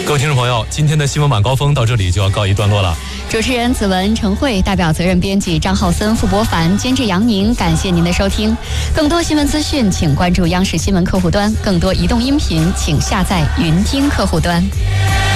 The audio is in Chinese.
各位听众朋友，今天的新闻晚高峰到这里就要告一段落了。 主持人子文、陈慧，代表责任编辑张浩森、傅博凡，监制杨宁，感谢您的收听。更多新闻资讯，请关注央视新闻客户端；更多移动音频，请下载云听客户端。